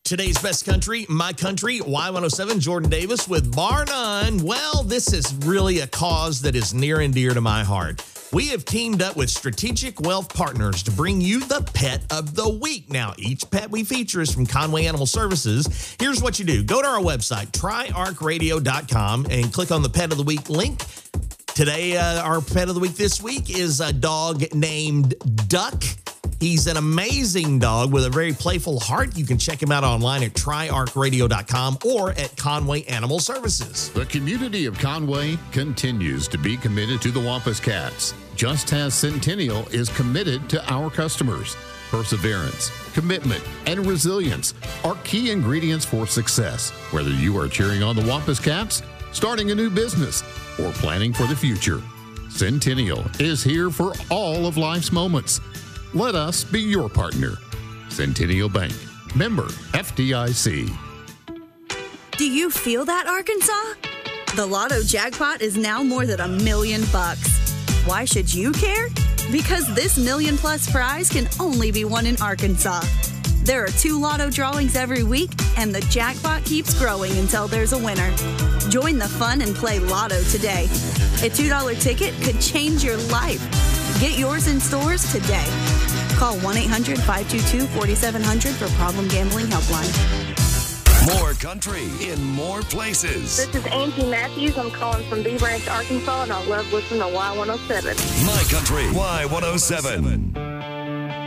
Today's best country, My Country, Y107, Jordan Davis with Bar None. Well, this is really a cause that is near and dear to my heart. We have teamed up with Strategic Wealth Partners to bring you the Pet of the Week. Now, each pet we feature is from Conway Animal Services. Here's what you do. Go to our website, tryarkradio.com, and click on the Pet of the Week link. Today, our Pet of the Week this week is a dog named Duck. He's an amazing dog with a very playful heart. You can check him out online at tryarkradio.com or at Conway Animal Services. The community of Conway continues to be committed to the Wampus Cats, just as Centennial is committed to our customers. Perseverance, commitment, and resilience are key ingredients for success. Whether you are cheering on the Wampus Cats, starting a new business, or planning for the future, Centennial is here for all of life's moments. Let us be your partner. Centennial Bank, member FDIC. Do you feel that, Arkansas? The Lotto jackpot is now more than $1 million. Why should you care? Because this $1 million+ prize can only be won in Arkansas. There are 2 Lotto drawings every week, and the jackpot keeps growing until there's a winner. Join the fun and play Lotto today. A $2 ticket could change your life. Get yours in stores today. Call 1-800-522-4700 for Problem Gambling Helpline. More country in more places. This is Angie Matthews. I'm calling from Bee Branch, Arkansas, and I love listening to Y107. My Country, Y107.